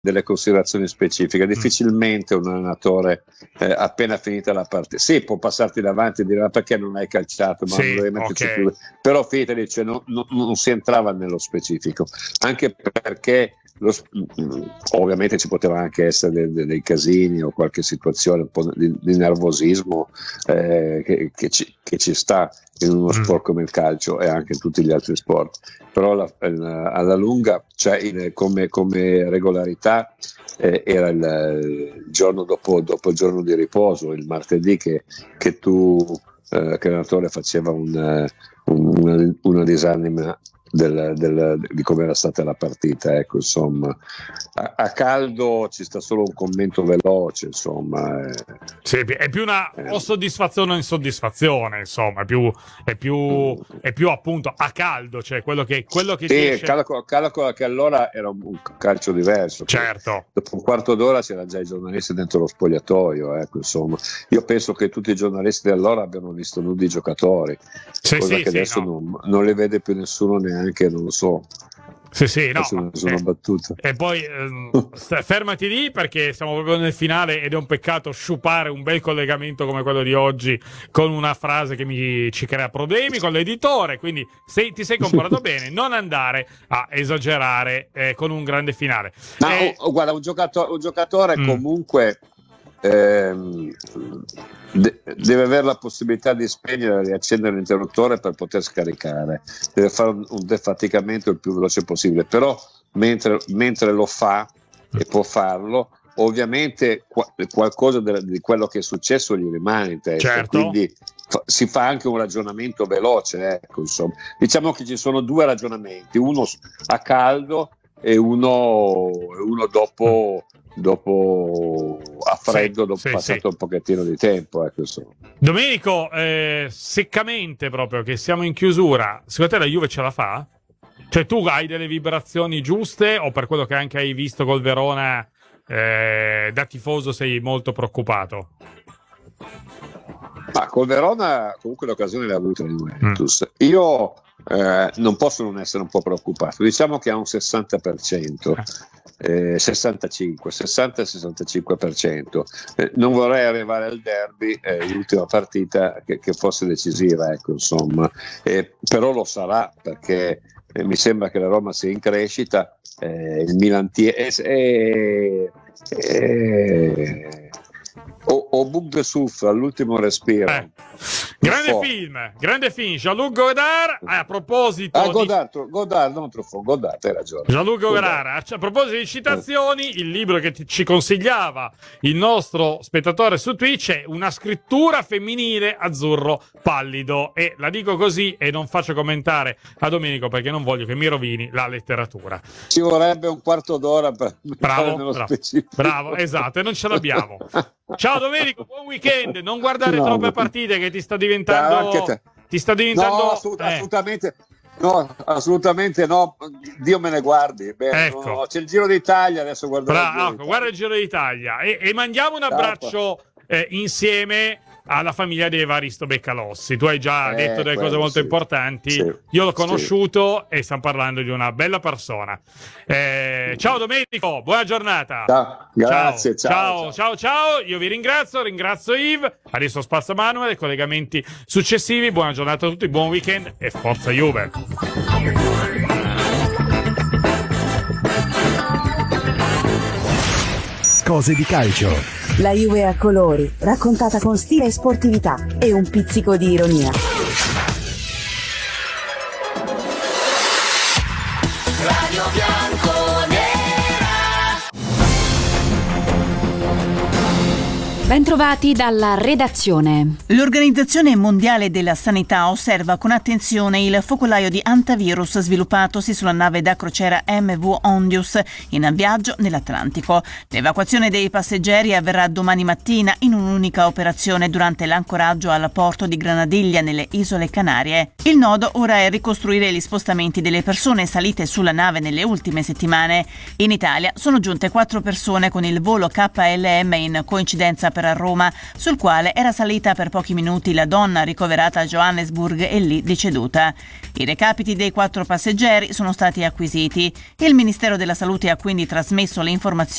delle considerazioni specifiche. Difficilmente un allenatore appena finita la partita, sì, può passarti davanti e dire ma perché non hai calciato, ma non dovevi metterci più, però finita dice non si entrava nello specifico, anche perché ovviamente ci poteva anche essere dei casini o qualche situazione un po' di nervosismo che ci sta in uno sport come il calcio e anche in tutti gli altri sport, però alla lunga, cioè, come regolarità, era il giorno dopo il giorno di riposo, il martedì, che l'allenatore faceva una disanima di come era stata la partita, ecco, insomma. A caldo ci sta solo un commento veloce, insomma. Sì, è più una o soddisfazione o insoddisfazione, insomma, è più appunto a caldo, cioè quello che sì, riesce... calcola che allora era un calcio diverso. Certo. Dopo un quarto d'ora c'erano già i giornalisti dentro lo spogliatoio, ecco, insomma. Io penso che tutti i giornalisti di allora abbiano visto nudi i giocatori, cosa che adesso non le vede più nessuno, neanche, non lo so. Sì, no. Sono battuto. E poi fermati lì, perché siamo proprio nel finale ed è un peccato sciupare un bel collegamento come quello di oggi con una frase che ci crea problemi con l'editore, quindi se ti sei comportato bene, non andare a esagerare con un grande finale. Guarda, un giocatore comunque deve avere la possibilità di spegnere e riaccendere l'interruttore per poter scaricare, deve fare un defaticamento il più veloce possibile, però mentre lo fa e può farlo, ovviamente qualcosa di quello che è successo gli rimane in testa, certo. Quindi si fa anche un ragionamento veloce, ecco, insomma. Diciamo che ci sono due ragionamenti, uno a caldo e uno dopo a freddo, dopo passato un pochettino di tempo, ecco, insomma. Domenico, seccamente, proprio che siamo in chiusura, secondo te la Juve ce la fa? Cioè, tu hai delle vibrazioni giuste, o per quello che anche hai visto col Verona da tifoso sei molto preoccupato? Ma col Verona comunque l'occasione l'ha avuta la Juventus. Io non posso non essere un po' preoccupato, diciamo che ha un 60%, 60-65%. Non vorrei arrivare al derby, l'ultima partita che fosse decisiva, ecco, insomma, però lo sarà, perché mi sembra che la Roma sia in crescita, il Milan o Bug de Souffle all'ultimo respiro. Grande film, Jean-Luc Godard. A proposito Godard, non troppo, Godard, hai ragione. Jean-Luc Godard, a proposito di citazioni, il libro che ci consigliava il nostro spettatore su Twitch è Una scrittura femminile, azzurro pallido, e la dico così e non faccio commentare a Domenico perché non voglio che mi rovini la letteratura. Ci vorrebbe un quarto d'ora per bravo, esatto, e non ce l'abbiamo. Ciao Domenico, buon weekend. Non guardare troppe partite, che ti sta diventando. No, assolutamente no. Dio me ne guardi. Beh, ecco. No, c'è il Giro d'Italia, adesso guarda il Giro d'Italia e mandiamo un abbraccio insieme alla famiglia di Evaristo Beccalossi. Tu hai già detto delle cose molto importanti. Io l'ho conosciuto e stiamo parlando di una bella persona. Ciao Domenico, buona giornata. Grazie, ciao. Io vi ringrazio Yves. Adesso spazio Manuel, collegamenti successivi. Buona giornata a tutti, buon weekend e forza Juve. Cose di calcio. La Juve a colori, raccontata con stile e sportività e un pizzico di ironia. Radio Bianconera. Bentrovati dalla redazione. L'Organizzazione Mondiale della Sanità osserva con attenzione il focolaio di antivirus sviluppatosi sulla nave da crociera MV Ondius in viaggio nell'Atlantico. L'evacuazione dei passeggeri avverrà domani mattina in un'unica operazione durante l'ancoraggio al porto di Granadiglia nelle Isole Canarie. Il nodo ora è ricostruire gli spostamenti delle persone salite sulla nave nelle ultime settimane. In Italia sono giunte 4 persone con il volo KLM in coincidenza per elicottero a Roma, sul quale era salita per pochi minuti la donna ricoverata a Johannesburg e lì deceduta. I recapiti dei 4 passeggeri sono stati acquisiti. Il Ministero della Salute ha quindi trasmesso le informazioni